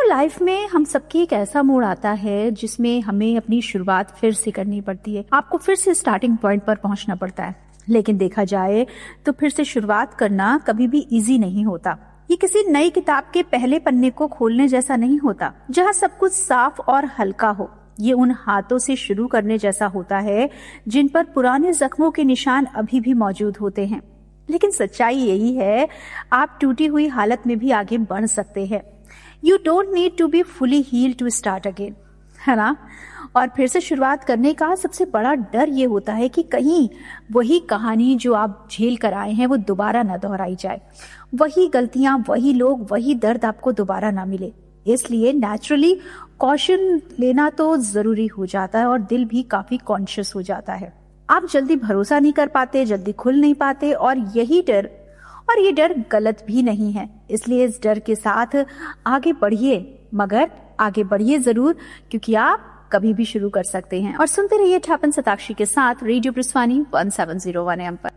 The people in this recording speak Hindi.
लाइफ में हम सबकी एक ऐसा मोड़ आता है जिसमें हमें अपनी शुरुआत फिर से करनी पड़ती है। आपको फिर से स्टार्टिंग पॉइंट पर पहुंचना पड़ता है। लेकिन देखा जाए तो फिर से शुरुआत करना कभी भी इजी नहीं होता। ये किसी नई किताब के पहले पन्ने को खोलने जैसा नहीं होता जहां सब कुछ साफ और हल्का हो। ये उन हाथों से शुरू करने जैसा होता है जिन पर पुराने जख्मों के निशान अभी भी मौजूद होते हैं। लेकिन सच्चाई यही है, आप टूटी हुई हालत में भी आगे बढ़ सकते हैं। You don't need to be fully healed to start again, है ना। और फिर से शुरुआत करने का सबसे बड़ा डर ये होता है कि कहीं वही कहानी जो आप झेल कर आए हैं वो दोबारा ना दोहराई जाए। वही गलतियां, वही लोग, वही दर्द आपको दोबारा ना मिले। इसलिए नेचुरली कॉशन लेना तो जरूरी हो जाता है और दिल भी काफी कॉन्शियस हो जाता है। आप जल्दी भरोसा नहीं कर पाते, जल्दी खुल नहीं पाते, और ये डर गलत भी नहीं है। इसलिए इस डर के साथ आगे बढ़िए, मगर आगे बढ़िए जरूर, क्योंकि आप कभी भी शुरू कर सकते हैं। और सुनते रहिए ठेपन सताक्षी के साथ रेडियो ब्रिस्वानी 1701 AM पर।